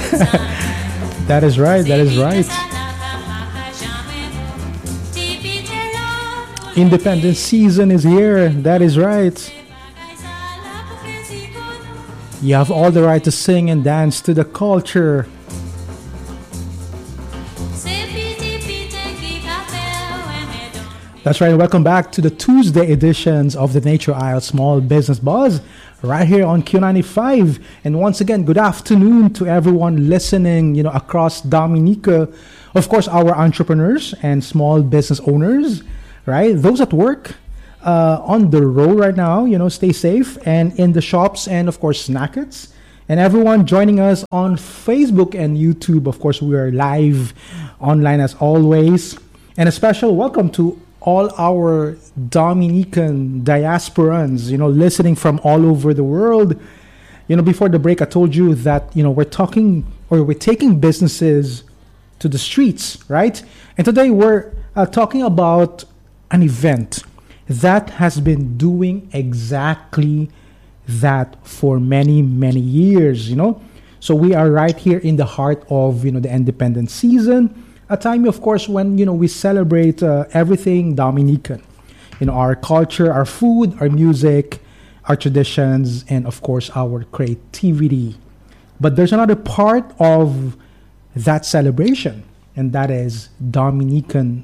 That is right. That is right. Independence season is here. That is right. You have all the right to sing and dance to the culture. That's right. Welcome back to the Tuesday editions of the Nature Isle Small Business Buzz right here on Q95. And once again, good afternoon to everyone listening, across Dominica. Of course, our entrepreneurs and small business owners, right? Those at work, on the road right now, stay safe, and in the shops and of course snackets, and everyone joining us on Facebook and YouTube. Of course, we are live online as always, and a special welcome to all our Dominican diasporans, listening from all over the world. Before the break, I told you that, we're taking businesses to the streets, right? And today we're talking about an event that has been doing exactly that for many, many years, So we are right here in the heart of, the independence season, a time, of course, when, we celebrate everything Dominican, our culture, our food, our music, our traditions, and of course, our creativity. But there's another part of that celebration, and that is Dominican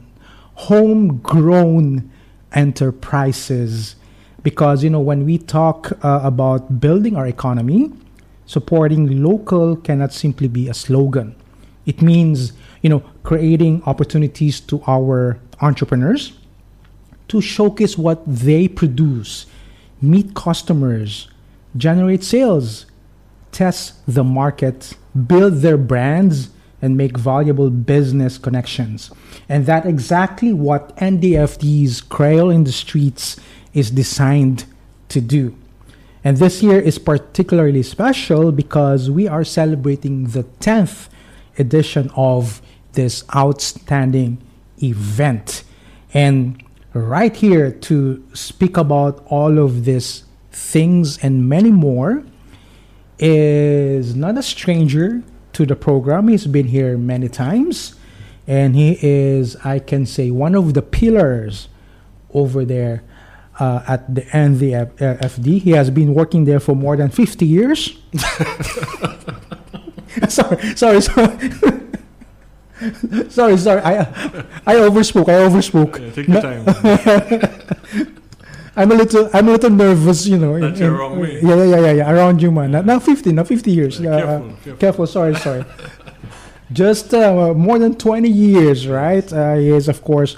homegrown enterprises. Because, when we talk about building our economy, supporting local cannot simply be a slogan. It means, creating opportunities to our entrepreneurs to showcase what they produce, meet customers, generate sales, test the market, build their brands, and make valuable business connections. And that's exactly what NDFD's Creole in the Streets is designed to do. And this year is particularly special because we are celebrating the 10th edition of this outstanding event. And right here to speak about all of these things and many more is not a stranger to the program. He's been here many times, and he is, I can say, one of the pillars over there at the NDFD. He has been working there for more than 50 years. Sorry. Sorry. I overspoke. Yeah, take your time. I'm a little nervous, That's your wrong way. Yeah. Around you, man. Not 50 years. Careful. Sorry. Just more than 20 years, right? He is, of course,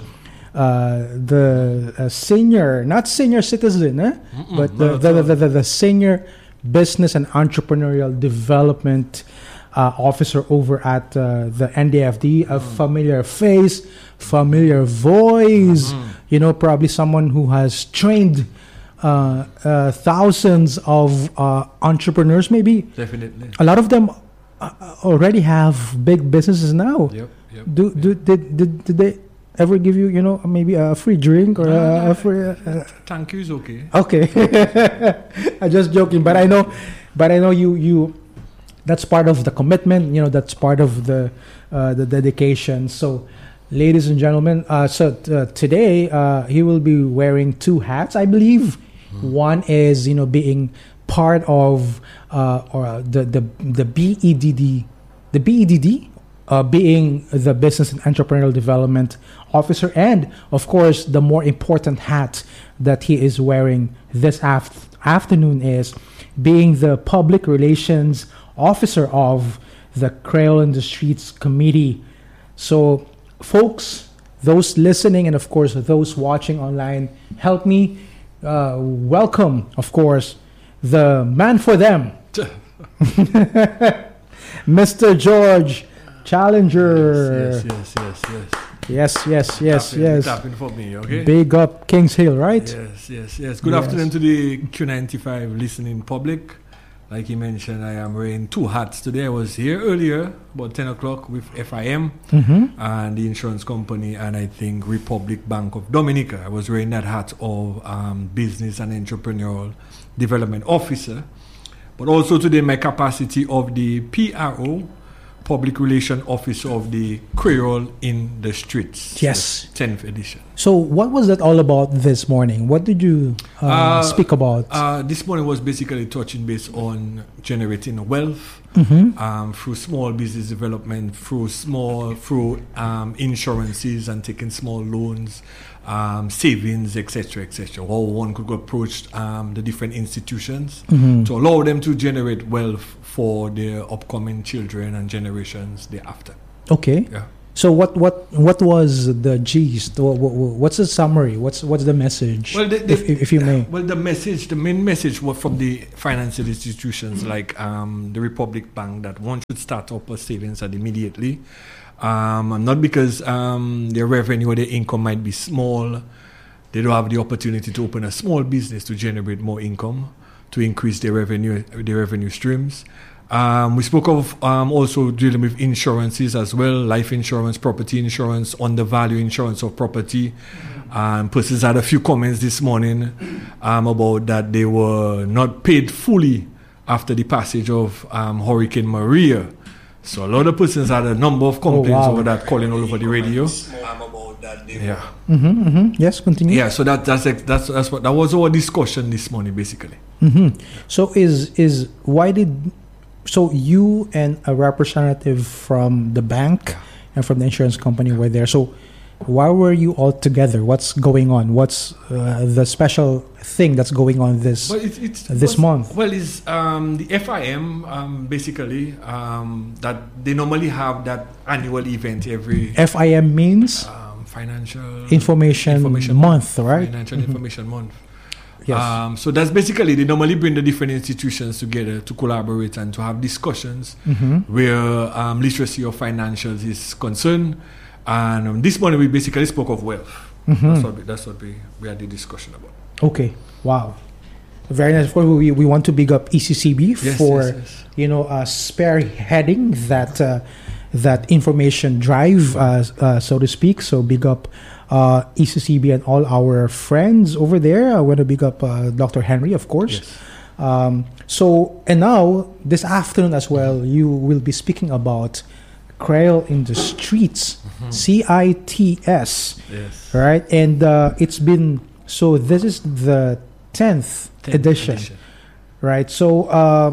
the senior, not senior citizen, but the senior business and entrepreneurial development officer over at the NDFD, a familiar face, familiar voice, probably someone who has trained thousands of entrepreneurs, maybe. Definitely. A lot of them already have big businesses now. Yep. Did they ever give you, maybe a free drink or a free? Thank you is okay. Okay. I'm just joking, but I know you. That's part of the commitment. That's part of the dedication. So, ladies and gentlemen, today he will be wearing two hats, I believe. One is being part of or the BEDD, being the Business and Entrepreneurial Development Officer, and of course the more important hat that he is wearing this afternoon is being the Public Relations Officer of the Creole in the Streets Committee. So, folks, those listening and of course those watching online, help me welcome, of course, the man for them, Mr. George Challenger. Yes. Tapping for me, okay? Big up Kings Hill, right? Yes. Good afternoon to the Q95 listening public. Like he mentioned, I am wearing two hats today. I was here earlier, about 10 o'clock, with FIM and the insurance company, and I think Republic Bank of Dominica. I was wearing that hat of Business and Entrepreneurial Development Officer. But also today, my capacity of the PRO Public Relation Officer of the Creole in the Streets. Yes. The 10th edition. So what was that all about this morning? What did you speak about? This morning was basically touching base on generating wealth through small business development, through insurances and taking small loans, savings, etc., etc. How one could approach the different institutions to allow them to generate wealth for their upcoming children and generations thereafter. Okay. Yeah. So what was the gist? What's the summary? What's the message? Well, if you may. Well, the main message was from the financial institutions like the Republic Bank that one should start up a savings immediately. Not because their revenue or their income might be small. They don't have the opportunity to open a small business to generate more income, to increase their revenue streams. We spoke of also dealing with insurances as well, life insurance, property insurance, undervalue insurance of property. Persons had a few comments this morning about that they were not paid fully after the passage of Hurricane Maria. So a lot of persons had a number of complaints over that, calling all over the radio. Yeah. Yes, continue. Yeah. So that was our discussion this morning, basically. So So you and a representative from the bank and from the insurance company were there. So why were you all together? What's going on? What's the special thing that's going on this month? Well, it's the FIM basically that they normally have that annual event every. FIM means Financial Information Month, right? Financial Information Month. Yes. So that's basically, they normally bring the different institutions together to collaborate and to have discussions where literacy of financials is concerned. And this morning we basically spoke of wealth. That's what we had the discussion about. Okay. Wow. Very nice. We want to big up ECCB for spearheading that information drive, so to speak. So big up ECCB and all our friends over there. I want to big up Dr. Henry, of course. Yes. And now this afternoon as well, you will be speaking about Creole in the Streets, CITS. Yes. Right, and it's been this is the 10th edition, right? So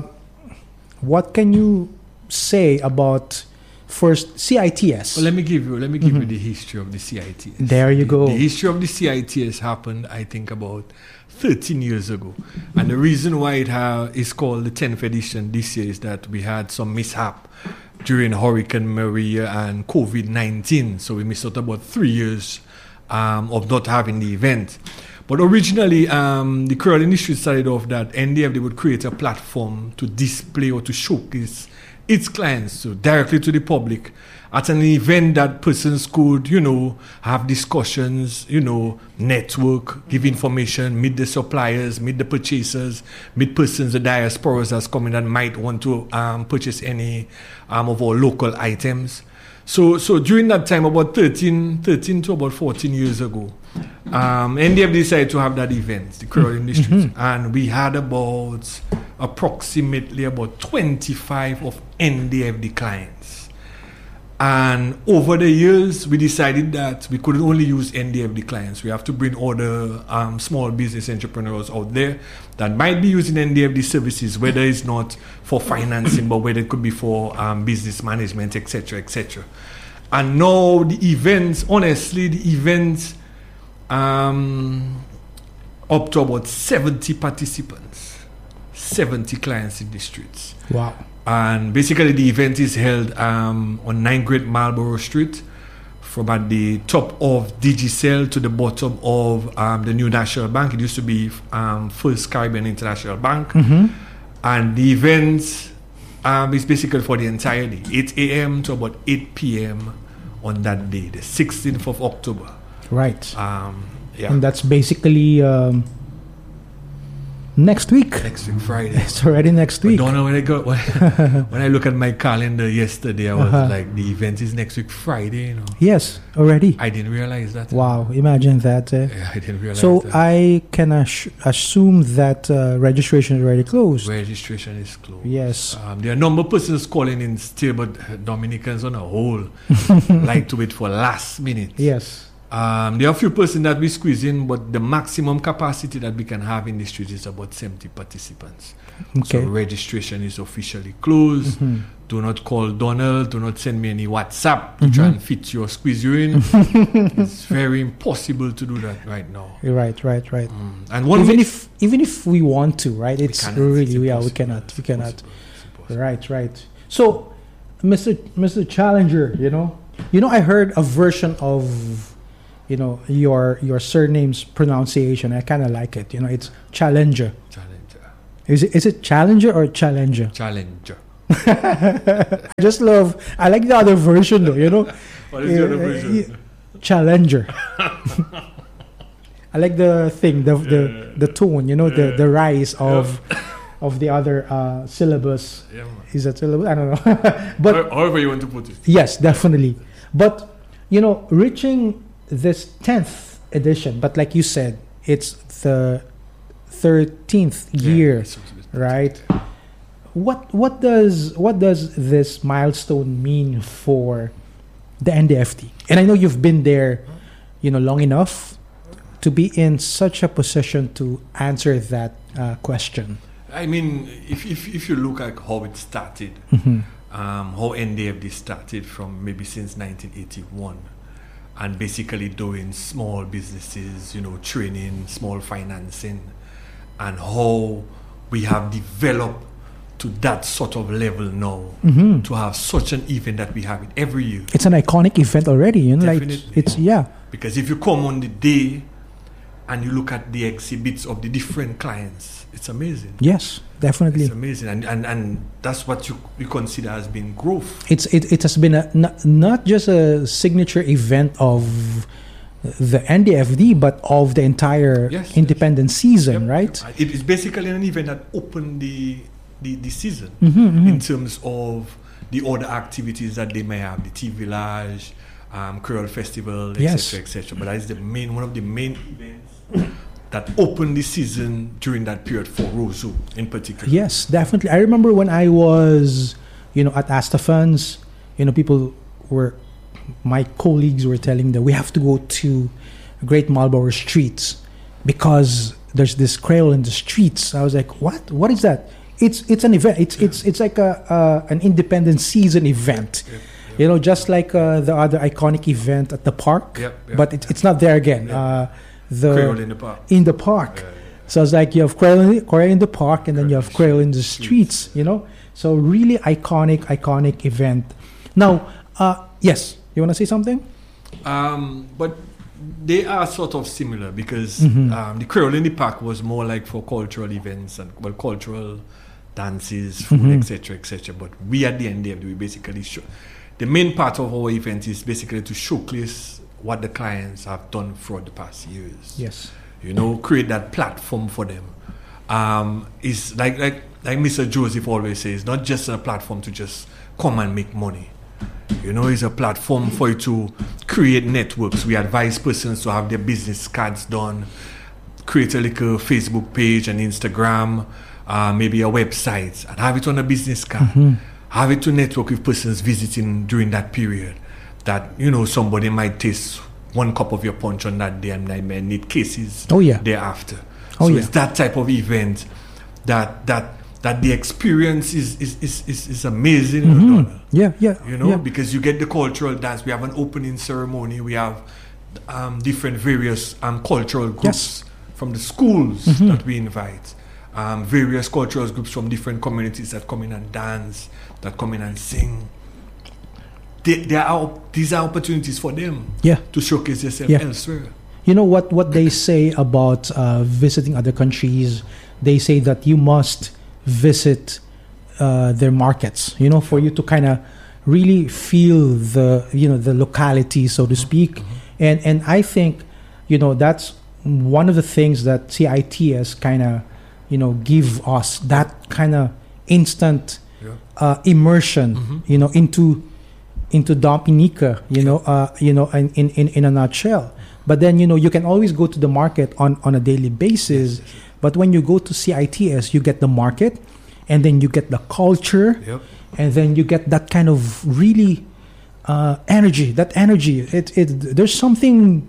what can you say about first CITS? Well, let me give you the history of the CITS. There you go. The history of the CITS happened, I think, about 13 years ago. And the reason why it is called the 10th edition this year is that we had some mishap during Hurricane Maria and COVID-19. So we missed out about 3 years of not having the event. But originally, the Creole industry started off that NDF, they would create a platform to display or to showcase its clients directly to the public at an event that persons could, have discussions, network, give information, meet the suppliers, meet the purchasers, meet persons, the diasporas that's coming that might want to purchase any of our local items. So during that time, about 13 to about 14 years ago, NDF decided to have that event, the Creole Industries, and we had approximately about 25 of NDFD clients. And over the years, we decided that we couldn't only use NDFD clients. We have to bring other small business entrepreneurs out there that might be using NDFD services, whether it's not for financing, but whether it could be for business management, etc., etc. And now the events, up to about 70 participants, 70 clients in the streets. Wow. And basically the event is held on 9 Great Marlborough Street, from at the top of Digicel to the bottom of the New National Bank. It used to be First Caribbean International Bank. And the event is basically for the entire day, 8 a.m. to about 8 p.m. on that day, the 16th of October. Right. Yeah. And that's basically next week. Next week, Friday. It's already next week. But don't know when I look at my calendar yesterday, I was like, the event is next week, Friday, you know. Yes, already. I didn't realize that. Wow, imagine that. Yeah, I didn't realize so that. I can assume that registration is already closed. Registration is closed. Yes. There are a number of persons calling in still, but Dominicans on a whole like to wait for last minute. Yes. There are a few persons that we squeeze in, but the maximum capacity that we can have in the street is about 70 participants. Okay. So registration is officially closed. Do not call Donald. Do not send me any WhatsApp to try and fit you or squeeze you in. It's very impossible to do that right now. Right. And even if we want to, right? It's really we cannot. It's impossible. Right. So, Mr. Challenger, you know, I heard a version of, you know, your surname's pronunciation. I kind of like it. You know, it's Challenger. Is it Challenger or Challenger? Challenger. I like the other version though, you know. What is the other version? Challenger. I like the thing, the tone, you know, the rise of the other syllabus. Yeah, is that syllabus? I don't know. But however you want to put it. Yes, definitely. But you know, reaching this 10th edition, but like you said, it's the 13th year, right? What does this milestone mean for the NDFD? And I know you've been there, you know, long enough to be in such a position to answer that question. I mean, if you look at how it started, how NDFD started from maybe since 1981, and basically doing small businesses, you know, training, small financing, and how we have developed to that sort of level now, to have such an event that we have it every year. It's an iconic event already, you know, Definitely. like it's Because if you come on the day and you look at the exhibits of the different clients, it's amazing. Yes, definitely. It's amazing, and that's what you consider as being growth. It has been not just a signature event of the NDFD, but of the entire independent season, right? It is basically an event that opened the season in terms of the other activities that they may have, the Tea Village, Creole Festival, etc., etc. But that is one of the main events that opened the season during that period for Roseau in particular. Yes, definitely. I remember when I was, you know, at Astafans, you know, my colleagues were telling me that we have to go to Great Marlborough Streets because there's this Creole in the streets. I was like, what? What is that? It's an event. It's like an independent season event. You know, just like the other iconic event at the park, but it's not there again. The Creole in the park. In the park. So it's like you have Creole in the park, and then you have Creole in the streets. You know, so really iconic event. Now, yes, you want to say something? But they are sort of similar because the Creole in the park was more like for cultural events and cultural dances, food, etc., etc. But we at the NDFD, we basically the main part of our event is basically to showcase what the clients have done throughout the past years. Yes. You know, create that platform for them. It's like Mr. Joseph always says, not just a platform to just come and make money. You know, it's a platform for you to create networks. We advise persons to have their business cards done, create a little Facebook page and Instagram, maybe a website, and have it on a business card. Have it to network with persons visiting during that period. That, you know, somebody might taste one cup of your punch on that day and they may need cases thereafter. It's that type of event that the experience is amazing. You know, because you get the cultural dance. We have an opening ceremony. We have different various cultural groups from the schools that we invite. Various cultural groups from different communities that come in and dance, that come in and sing. These are opportunities for them to showcase themselves elsewhere. You know what they say about visiting other countries? They say that you must visit their markets, you know, for you to kind of really feel the locality, so to speak. And I think, you know, that's one of the things that CIT has kind of give us that kind of instant immersion, into Dominica, in a nutshell. But then, you can always go to the market on a daily basis. Yes. But when you go to CITS, you get the market, and then you get the culture, and then you get that kind of really energy. That energy, there's something,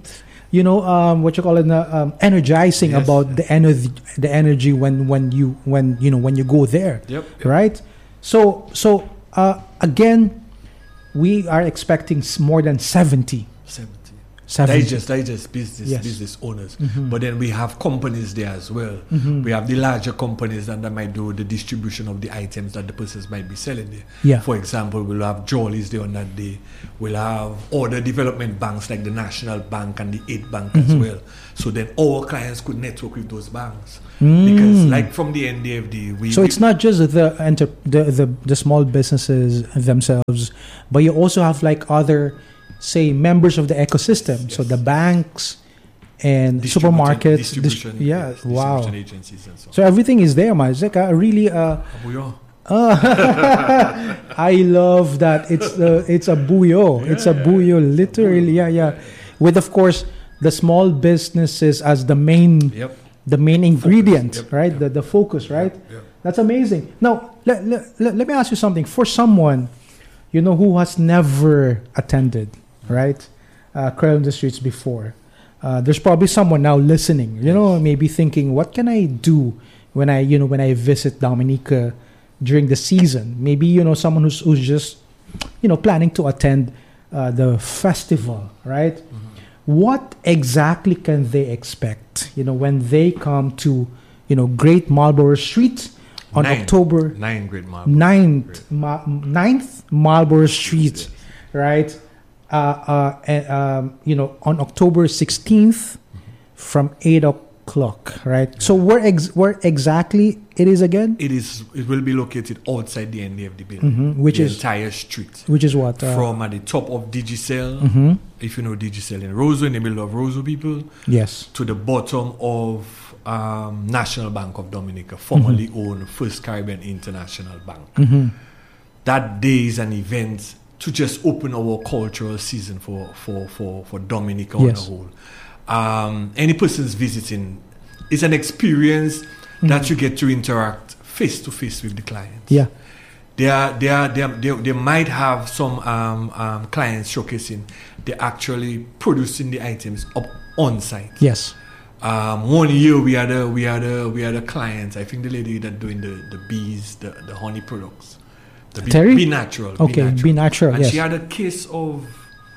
energizing about the energy when you go there, right? So again, we are expecting more than 70. Digest business owners. But then we have companies there as well. We have the larger companies that might do the distribution of the items that the persons might be selling there. For example, we'll have Jollies there on that day. We'll have other development banks like the National Bank and the 8 Bank as well. So then our clients could network with those banks. Because like from the NDFD, it's not just the small businesses themselves, but you also have like other, say, members of the ecosystem. So the banks and supermarkets, distribution agencies and so everything is there, man. It's like really I love that. It's a buyo. It's a buyo, literally. With, of course, the small businesses as the main ingredient, right? The focus, right? That's amazing. Now, let me ask you something. For someone, who has never attended, right, Cradle in the Streets before, there's probably someone now listening, maybe thinking, what can I do when I visit Dominica during the season? Maybe, someone who's just, planning to attend the festival, right? What exactly can they expect, when they come to, Great Marlborough Street on October 9th Marlborough Street, right? On October 16th from 8 o'clock, right? So where exactly it is again? It will be located outside the NDFD building, which is entire street. Which is what? From at the top of Digicel, if you know Digicel in Roseau, in the middle of Roseau, people. Yes. To the bottom of National Bank of Dominica, formerly owned First Caribbean International Bank. That day is an event to just open our cultural season for Dominica on the whole. Any person's visiting, it's an experience that you get to interact face to face with the clients. Yeah. They might have some clients showcasing. They're actually producing the items up on site. Yes. 1 year we had a client. I think the lady that doing the bees, the honey products. Terry? Be natural. Okay, be natural. And she had a case of,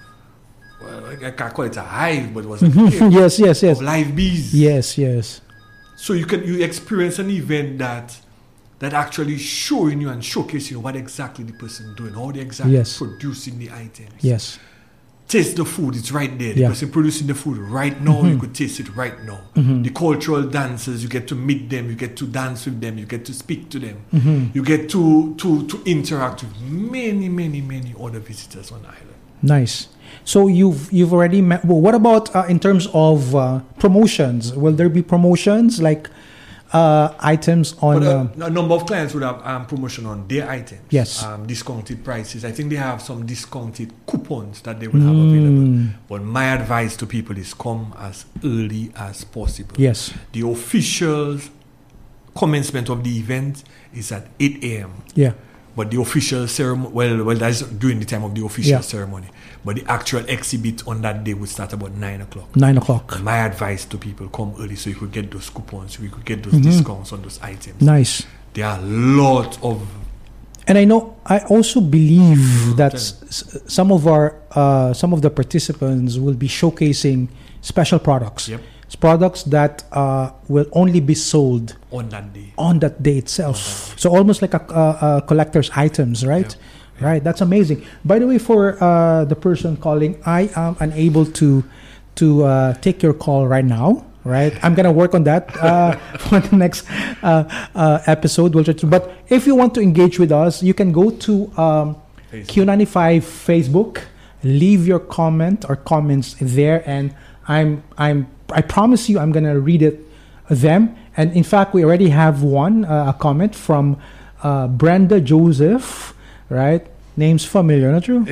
I can't call it a hive, but it was a case yes. of live bees. Yes. So you experience an event that actually showing you and showcasing what exactly the person doing, how they exactly producing the items. Yes. Taste the food, it's right there. The person producing the food right now, you could taste it right now. The cultural dancers, you get to meet them, you get to dance with them, you get to speak to them. You get to interact with many other visitors on the island. Nice. So you've already met. Well, what about in terms of promotions? Will there be promotions like items on? A number of clients would have promotion on their items. Yes. Discounted prices. I think they have some discounted coupons that they will have available. But my advice to people is come as early as possible. Yes. The official commencement of the event is at 8 a.m. Yeah. But the official ceremony, well, that's during the time of the official ceremony. But the actual exhibit on that day would start about 9 o'clock. 9 o'clock. And my advice to people, come early so you could get those coupons, we could get those discounts on those items. Nice. There are a lot of... And I also believe that some of the participants will be showcasing special products. Yep. It's products that will only be sold on that day itself. So almost like a collector's items, right? Yep. Right. That's amazing. By the way, for the person calling, I am unable to take your call right now. Right. I'm gonna work on that for the next episode. But if you want to engage with us, you can go to Q95 Facebook, leave your comment or comments there, and I promise you I'm gonna read it them. And in fact, we already have a comment from Brenda Joseph, right? Name's familiar, not true?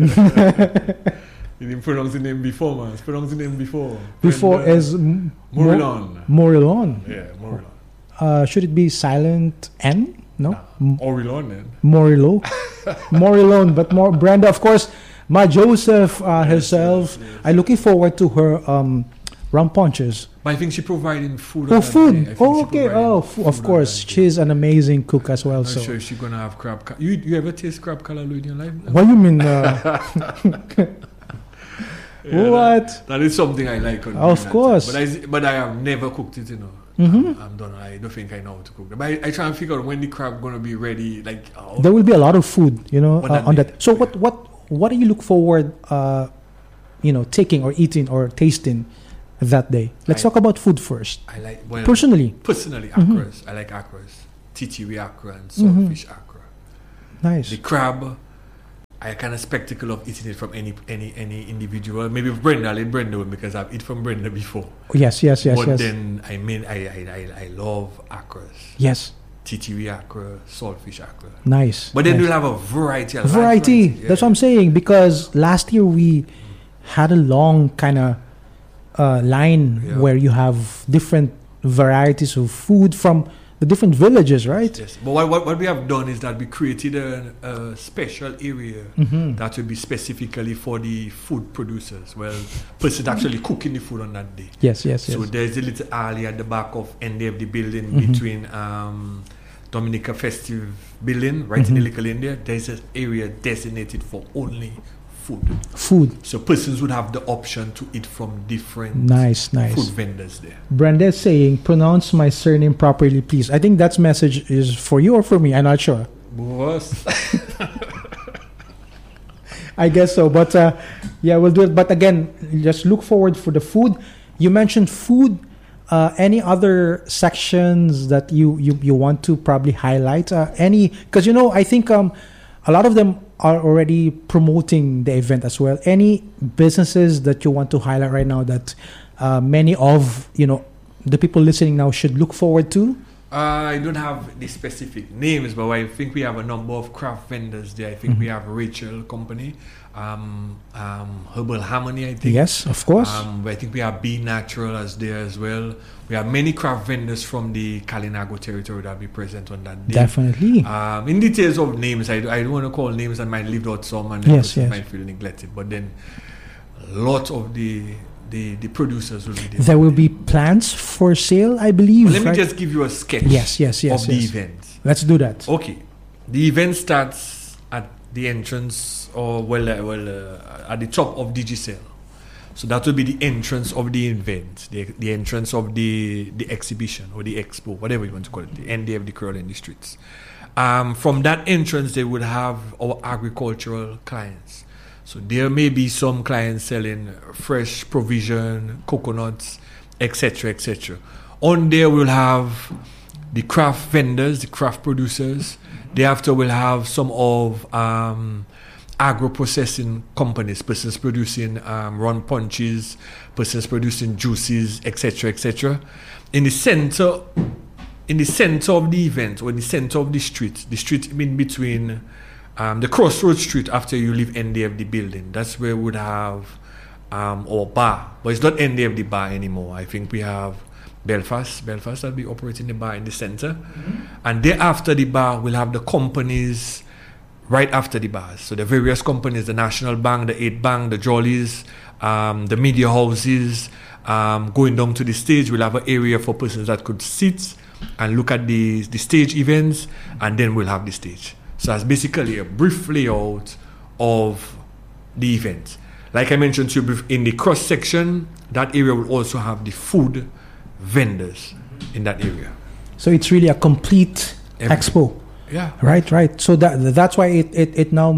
You didn't pronounce the name before, man. Pronounce the name before. Before Brenda is Morilon. Morilon. Yeah, Morilon. Should it be silent N? No? Morilon then. Morillo. Morilon. But more Brenda, of course, Ma Joseph herself. Yes. I'm looking forward to her rum punches. But I think she providing food. Oh, food. Oh, okay. Of course. She's an amazing cook as well. I'm so sure she's going to have crab. You ever taste crab callaloo in your life? What do you mean? Yeah, what? That is something I like. Of course. But I have never cooked it, Mm-hmm. I'm done. I don't think I know how to cook it. But I try and figure out when the crab going to be ready. Like there will be a lot of food, on day. that. So what do you look forward, taking or eating or tasting that day? Let's talk about food first. I like personally, akras. I like akras, titiwi akra and saltfish akra. Nice. The crab, I kind of spectacle of eating it from any individual. Maybe with Brenda, I'll eat Brenda because I've eaten from Brenda before. Yes. But then I love akras. Yes. Titiwi akra, saltfish akra. Nice. But then nice. we'll have a variety. Yeah. That's what I'm saying, because last year we had a long kind of line where you have different varieties of food from the different villages, right? Yes. But what we have done is that we created a special area that will be specifically for the food producers. Well, person actually cooking the food on that day. Yes. So there's a little alley at the back of NDF building between Dominica Festive building, right in the little India. There's an area designated for only food. So persons would have the option to eat from different nice food vendors there. Brenda is saying, pronounce my surname properly, please. I think that message is for you or for me. I'm not sure. Boss. I guess so. But we'll do it. But again, just look forward for the food. You mentioned food. Any other sections that you want to probably highlight? Because I think a lot of them are already promoting the event as well. Any businesses that you want to highlight right now that many of the people listening now should look forward to? I don't have the specific names, but I think we have a number of craft vendors there. I think we have Rachel Company, Herbal Harmony, I think. Yes, of course. I think we have Be Natural as there as well. We have many craft vendors from the Kalinago territory that will be present on that day. Definitely. In details of names, I don't want to call names and might leave out some and might feel neglected. But then a lot of the producers will be there. There will be plants for sale, I believe. Let me just give you a sketch of the event. Let's do that. Okay. The event starts at the entrance at the top of Digicel. So that will be the entrance of the event, the entrance of the exhibition or the expo, whatever you want to call it, the NDF, the Curl in the Streets. From that entrance, they would have our agricultural clients. So there may be some clients selling fresh provision, coconuts, etc., etc. On there, we'll have the craft vendors, the craft producers. Thereafter, we'll have some of agro-processing companies, persons producing rum punches, persons producing juices, etc., etc. In the center of the event, or in the center of the street in between the Crossroads Street after you leave NDFD building, that's where we would have our bar. But it's not NDFD bar anymore. I think we have Belfast will be operating the bar in the center. And thereafter the bar, we'll have the companies right after the bars. So the various companies, the National Bank, the 8 Bank, the Jollies, the media houses, going down to the stage, we'll have an area for persons that could sit and look at the stage events, and then we'll have the stage. So that's basically a brief layout of the event. Like I mentioned to you, in the cross section, that area will also have the food vendors in that area. So it's really a complete expo. Yeah. Right. So that's why it now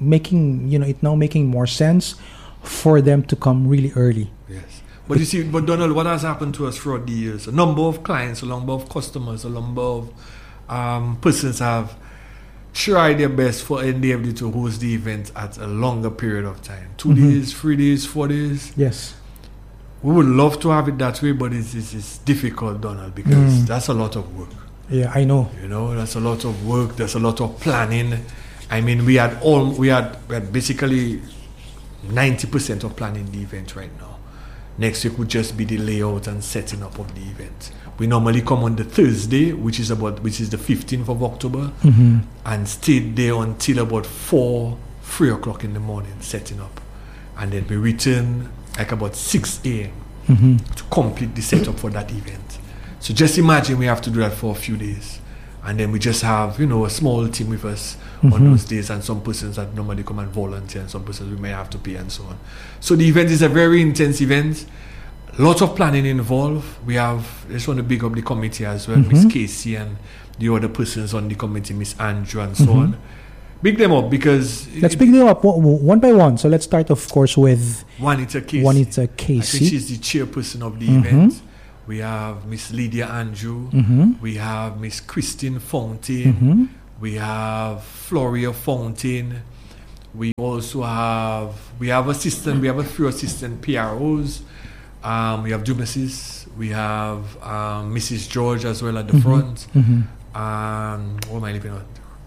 making more sense for them to come really early. Yes. But you see, Donald, what has happened to us throughout the years? A number of clients, a number of customers, a number of persons have tried their best for NDFD to host the event at a longer period of time. 2 days, 3 days, 4 days. Yes. We would love to have it that way, but it's difficult, Donald, because that's a lot of work. Yeah, I know. You know, that's a lot of work. There's a lot of planning. I mean, we had basically 90% of planning the event right now. Next week would just be the layout and setting up of the event. We normally come on the Thursday, which is the 15th of October, and stay there until about 3 o'clock in the morning, setting up. And then we return like about 6 a.m. To complete the setup for that event. So just imagine we have to do that for a few days. And then we just have, a small team with us on those days, and some persons that normally come and volunteer, and some persons we may have to pay, and so on. So the event is a very intense event. Lots of planning involved. I just want to big up the committee as well, Miss Casey and the other persons on the committee, Miss Andrew and so on. Big them up because... Let's pick them up one by one. So let's start, of course, with Juanita Casey. Juanita Casey. I think she's the chairperson of the event. We have Miss Lydia Andrew. We have Miss Christine Fountain. We have Floria Fountain. We also have a few assistant PROs. We have Dumasis. We have Mrs. George as well at the front. What am I leaving out?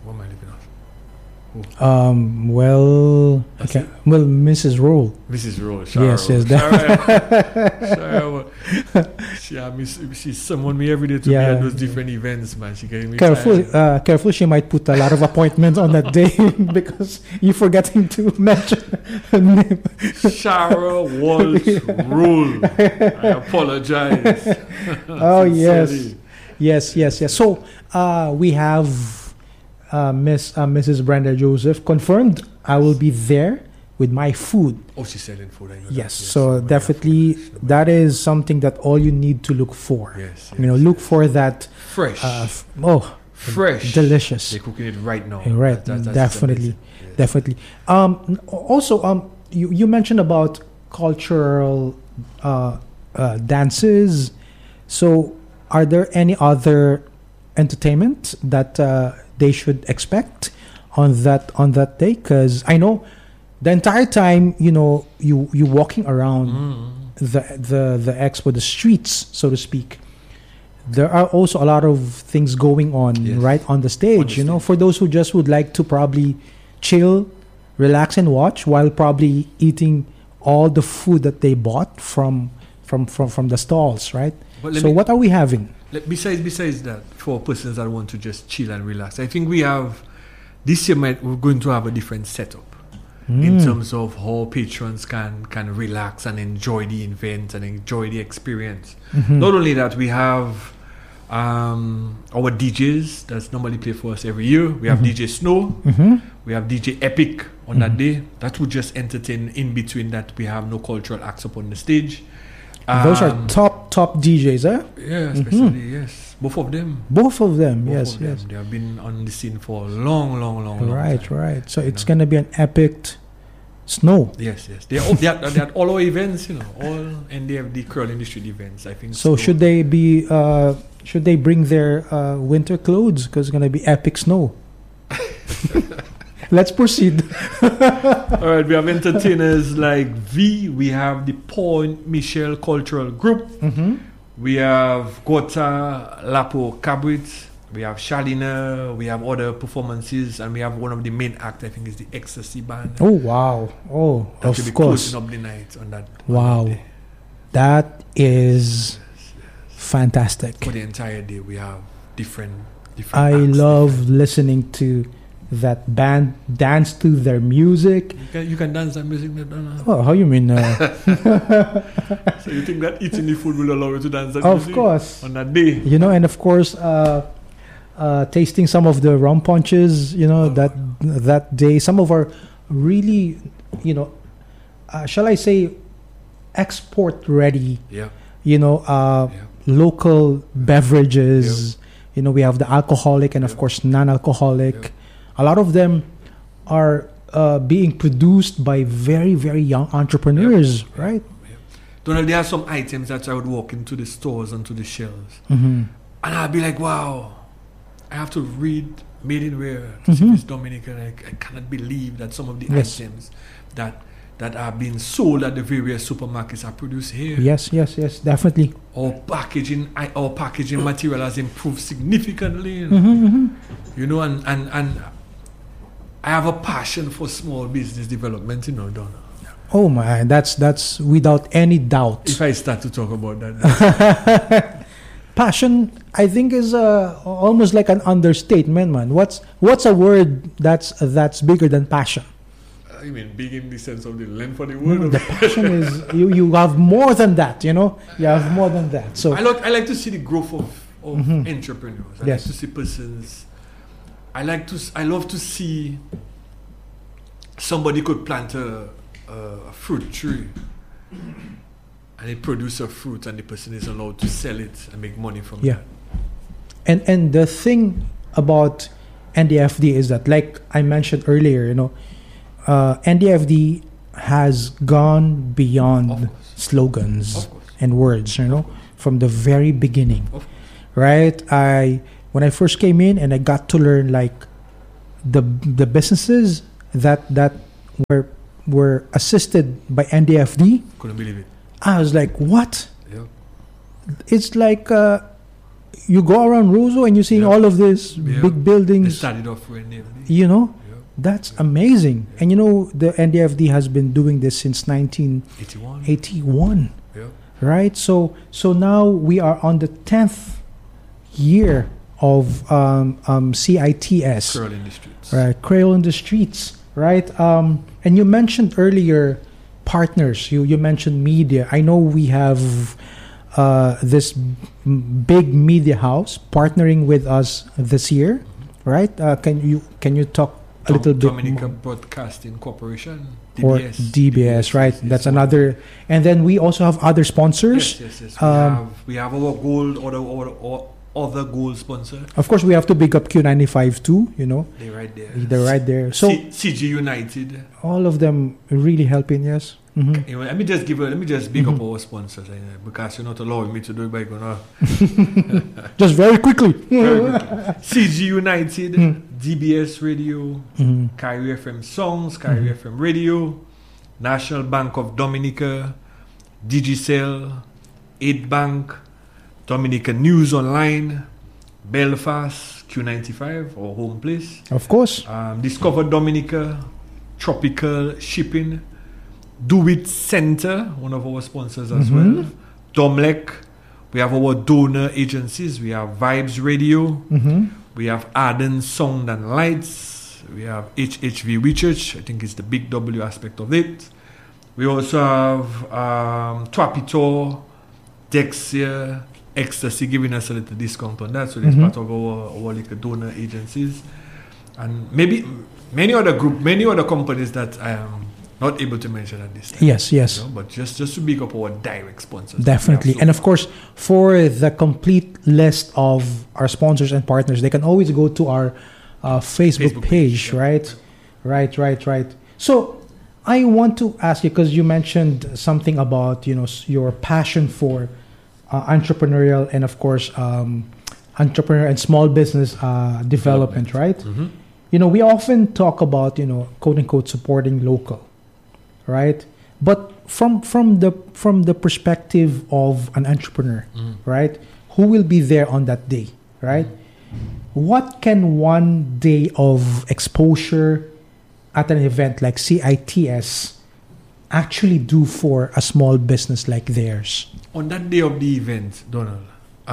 Mrs. Roll. Mrs. Roll. Yes. She summoned me every day to be at those different events, man. She gave me careful. She might put a lot of appointments on that day because you're forgetting to mention her name. Shara Walsh Roll. I apologize. Oh yes. So we have. Mrs. Brenda Joseph confirmed I will be there with my food. Oh, she's selling food. I know yes, so definitely that is something that all you need to look for. Yes. Look for that fresh. Fresh, delicious. They're cooking it right now. Right, that's definitely. Also, you mentioned about cultural dances. So, are there any other entertainment that they should expect on that day? Because I know the entire time you walking around the expo, the streets, so to speak, there are also a lot of things going on right on the stage. For those who just would like to probably chill, relax, and watch while probably eating all the food that they bought from the stalls, right? So what are we having? Besides that, for persons that want to just chill and relax, I think this year we're going to have a different setup in terms of how patrons can relax and enjoy the event and enjoy the experience. Not only that, we have our DJs that's normally play for us every year. We have DJ Snow, we have DJ Epic on that day. That would just entertain. In between that, we have no cultural acts up on the stage. Those are top DJs, eh? Yeah, especially, yes. Both of them, yes. They have been on the scene for a long time. Right. So it's going to be an epic Snow. Yes. They are all our events, and they have the Curl in the Street events, I think. So should they bring their winter clothes? Because it's going to be epic snow. Let's proceed. All right, we have entertainers like V. We have the Point Michel Cultural Group. We have Gota Lapo Cabrit. We have Shalina. We have other performances, and we have one of the main acts. I think is the Ecstasy Band. Oh wow! Oh, that of should be course. Closing up the night on that. Wow, on that day. That is fantastic. For the entire day, we have different. I love listening to that band dance to their music. You can dance that music. Oh, how you mean? So you think that eating the food will allow you to dance that music? Of course. On that day. And of course, tasting some of the rum punches, that day. Some of our really, shall I say, export ready, local beverages. We have the alcoholic and of course non-alcoholic. A lot of them are being produced by very, very young entrepreneurs, right? Donald, there are some items that I would walk into the stores and to the shelves, and I'd be like, wow, I have to read Made in Rare to see if it's Dominican. I cannot believe that some of the items that that are being sold at the various supermarkets are produced here. Yes, definitely. Our packaging material has improved significantly. You know, and I have a passion for small business development, Donald. Oh my, that's without any doubt. If I start to talk about that. Passion, I think, is almost like an understatement, man. What's a word that's bigger than passion? I mean, big in the sense of the length of the word. The passion is you have more than that. You have more than that. So I like to see the growth of entrepreneurs. I like to see persons. I love to see somebody could plant a fruit tree and it produces a fruit and the person is allowed to sell it and make money from it. And the thing about NDFD is that, like I mentioned earlier, NDFD has gone beyond slogans and words, from the very beginning, right? When I first came in and I got to learn like the businesses that were assisted by NDFD. Couldn't believe it. I was like, what? Yep. It's like you go around Roseau and you're seeing all of these big buildings. They started off with NDFD. That's amazing. And the NDFD has been doing this since 1981. Right? So now we are on the 10th year of CITS. Creole in the Streets. Right, Creole in the Streets. Right? And you mentioned earlier partners. You mentioned media. I know we have this big media house partnering with us this year. Right? Can you talk a little bit Dominica more? Broadcasting Corporation, DBS. Or DBS, right? That's another. And then we also have other sponsors. Yes. We have our gold or other gold sponsor. Of course, we have to big up Q95 too. They're right there. They're right there. So CG United. all of them really helping. Yes. Mm-hmm. Let me just big up our sponsors because you're not allowing me to do it by going Just very quickly. CG United, DBS Radio, Kyrie FM Songs, Kyrie FM Radio, National Bank of Dominica, Digicel, 8 Bank, Dominica News Online, Belfast, Q95, our home place. Of course. Discover Dominica, Tropical Shipping, Do It Center, one of our sponsors as well. Domlec. We have our donor agencies. We have Vibes Radio. We have Arden Sound and Lights. We have HHV Research. I think it's the big W aspect of it. We also have Trapitor, Dexia, Ecstasy giving us a little discount on that. So it's part of our like donor agencies. And maybe many other companies that I am not able to mention at this time. Yes. But just to big up our direct sponsors. Definitely. And of course, for the complete list of our sponsors and partners, they can always go to our Facebook page, right? Right. So I want to ask you, because you mentioned something about, your passion for entrepreneurial and of course, entrepreneur and small business development, right? We often talk about, quote unquote, supporting local. Right, but from the perspective of an entrepreneur, right, who will be there on that day, right? What can one day of exposure at an event like CITS actually do for a small business like theirs? On that day of the event, Donald,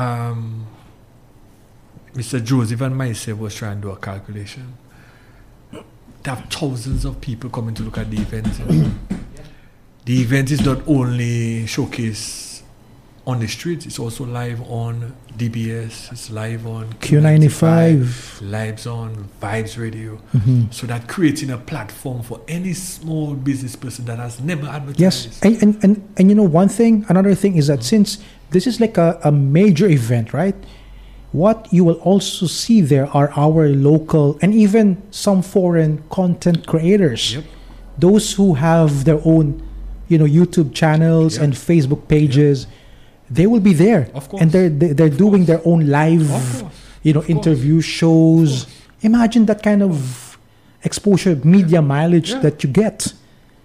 Mr. Joseph and myself was trying to do a calculation. They have thousands of people coming to look at the event. The event is not only showcase on the streets, it's also live on DBS, it's live on Q95, live on Vibes Radio. So that creating a platform for any small business person that has never advertised. Yes, and another thing is that since this is like a major event, right? What you will also see there are our local and even some foreign content creators. Those who have their own, YouTube channels and Facebook pages. They will be there. Of course. And they're doing their own live, interview shows. Imagine that kind of exposure, media mileage that you get.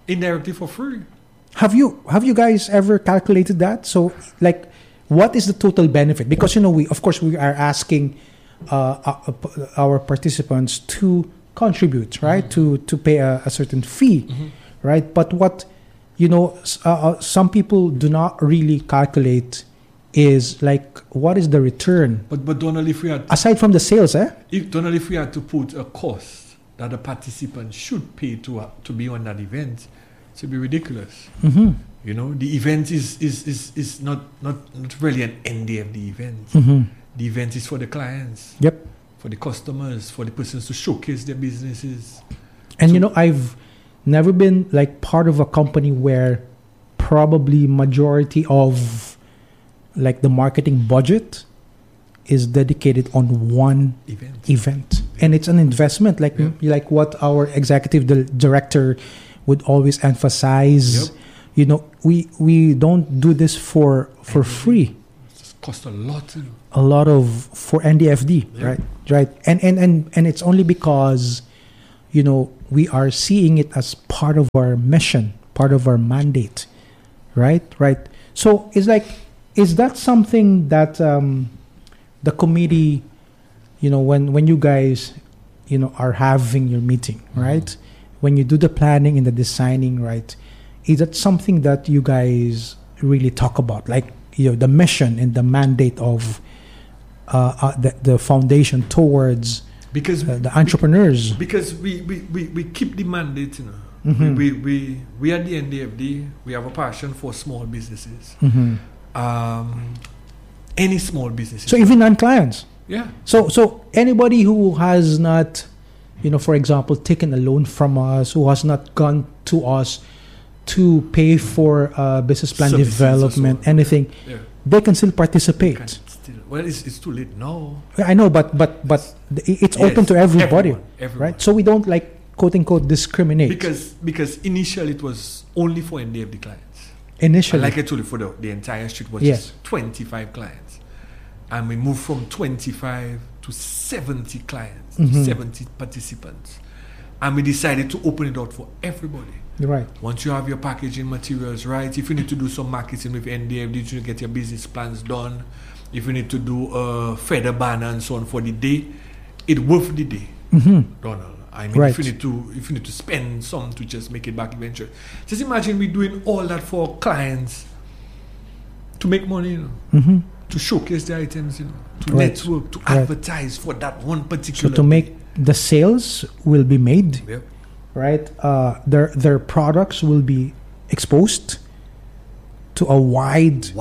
indirectly for free. Have you guys ever calculated that? So, like, what is the total benefit? Because we are asking our participants to contribute, right? To pay a certain fee, right? But what some people do not really calculate is like, what is the return? But Donald, if we had aside from the sales, if we had to put a cost that the participant should pay to be on that event, it would be ridiculous. The event is not really an NDFD event. The event is for the clients. Yep. For the customers, for the persons to showcase their businesses. And I've never been like part of a company where probably majority of like the marketing budget is dedicated on one event. And it's an investment, like what our executive director would always emphasize. We don't do this for free. It costs a lot. A lot for NDFD, right? And it's only because we are seeing it as part of our mission, part of our mandate, right? So it's like, is that something that the committee, when you guys, are having your meeting, right? When you do the planning and the designing, right? Is that something that you guys really talk about, like the mission and the mandate of the foundation towards because the entrepreneurs? Because we keep the mandate, we at the NDFD, we have a passion for small businesses. Any small businesses. So even non-clients. Yeah. So anybody who has not, for example, taken a loan from us, who has not gone to us to pay for business plan Services development, anything, they can still participate. Well, it's too late now. I know, but it's open to everybody, everyone. right? So we don't quote unquote discriminate. Because initially it was only for NDFD clients. Initially, like I told you, for the entire street was just 25 clients, and we moved from 25 to 70 clients, to 70 participants, and we decided to open it out for everybody. Right. Once you have your packaging materials right, if you need to do some marketing with NDFD to get your business plans done, if you need to do a feather banner and so on for the day, it's worth the day, Donald. I mean, if you need to spend some to just make it back eventually, just imagine we doing all that for clients to make money, to showcase the items, to network, to advertise for that one particular. So to make the sales will be made, right? Their products will be exposed to a wide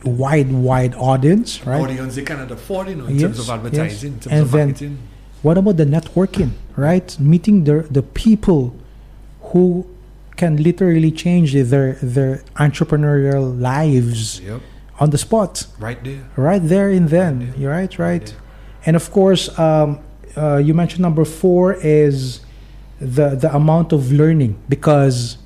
audience, right? Audience they cannot afford, in terms of advertising, in terms and of marketing. Then, what about the networking, right? Meeting the people who can literally change their entrepreneurial lives on the spot. Right there. Right there and then. You're right. And of course, you mentioned number 4 is the amount of learning, because,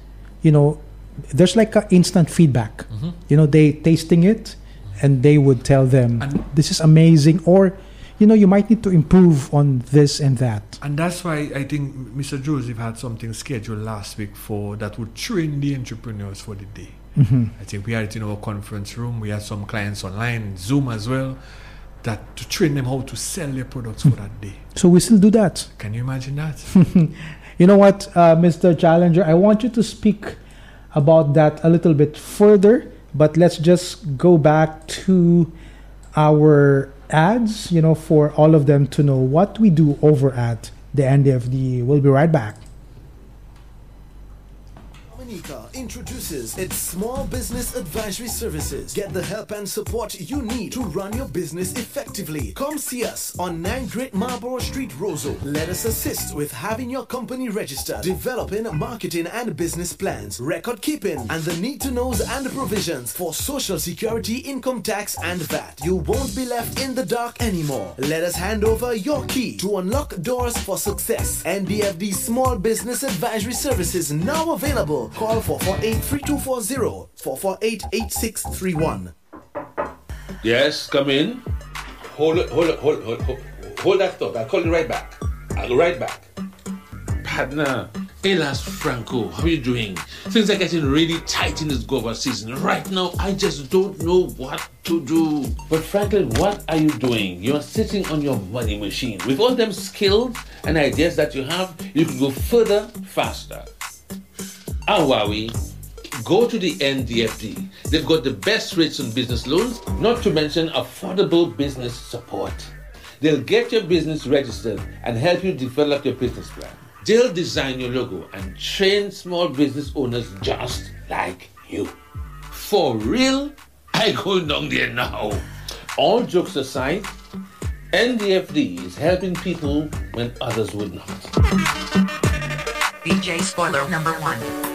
there's like an instant feedback. They tasting it and they would tell them, this is amazing, or you might need to improve on this and that. And that's why I think Mr. Joseph had something scheduled last week that would train the entrepreneurs for the day. I think we had it in our conference room. We had some clients online, Zoom as well, that to train them how to sell their products for that day. So we still do that. Can you imagine that? You know what, Mr. Challenger, I want you to speak about that a little bit further, but let's just go back to our ads, for all of them to know what we do over at the NDFD. We'll be right back. Dominica introduces its small business advisory services. Get the help and support you need to run your business effectively. Come see us on 9 Great Marlborough Street, Roseau. Let us assist with having your company registered, developing marketing and business plans, record keeping, and the need-to-knows and provisions for social security, income tax, and VAT. You won't be left in the dark anymore. Let us hand over your key to unlock doors for success. NDFD Small Business Advisory Services now available. Call 448-3240, 448-8631. Yes, come in. Hold that thought. I'll call you right back. Partner, Elas Franco, how are you doing? Things are getting really tight in this guava season. Right now, I just don't know what to do. But Franklin, what are you doing? You're sitting on your money machine. With all them skills and ideas that you have, you can go further, faster. Awawi, go to the NDFD. They've got the best rates on business loans, not to mention affordable business support. They'll get your business registered and help you develop your business plan. They'll design your logo and train small business owners just like you. For real, I go down there now. All jokes aside, NDFD is helping people when others would not. DJ Spoiler number 1.